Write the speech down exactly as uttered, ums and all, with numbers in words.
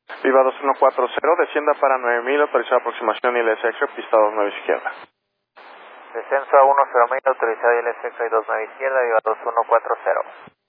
Viva dos uno cuatro cero, descienda para nueve mil, autorizada aproximación I L S X, pista dos nueve izquierda. Descenso a uno cero mil, autorizada I L S X dos nueve izquierda, viva dos uno cuatro cero.